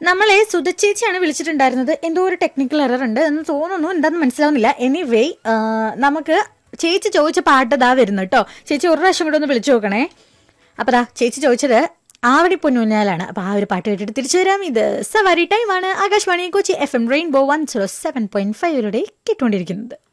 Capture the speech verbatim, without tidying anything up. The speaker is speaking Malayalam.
നമ്മളെ സുധച്ചേച്ചിയാണ് വിളിച്ചിട്ടുണ്ടായിരുന്നത്. എന്തോ ഒരു ടെക്നിക്കൽ എറർ ഉണ്ട് എന്ന് തോന്നുന്നു, എന്താണെന്ന് മനസ്സിലാവുന്നില്ല. എനിവേ നമുക്ക് ചേച്ചി ചോദിച്ച പാട്ട് ദാ വരുന്നു കേട്ടോ. ചേച്ചി ഒരു പ്രാവശ്യം കൂടെ ഒന്ന് വിളിച്ചു നോക്കണേ. അപ്പം ദാ ചേച്ചി ചോദിച്ചത് ആവടി പൊന്നൂഞ്ഞാലാണ്. അപ്പം ആ ഒരു പാട്ട് കേട്ടിട്ട് തിരിച്ചു വരാം. ഇത് സവാരി ടൈമാണ്. Akashvani Kochi F M rainbow one zero seven point ഫൈവിലൂടെ കേട്ടുകൊണ്ടിരിക്കുന്നത്.